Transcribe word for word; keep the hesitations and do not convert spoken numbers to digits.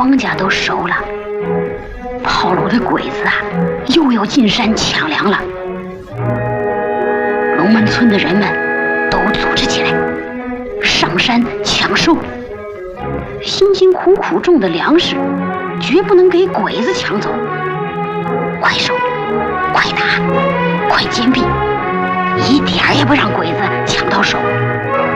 庄稼都熟了，跑路的鬼子啊，又要进山抢粮了。龙门村的人们都组织起来，上山抢收。辛辛苦苦种的粮食，绝不能给鬼子抢走。快收，快打，快坚壁，一点儿也不让鬼子抢到手。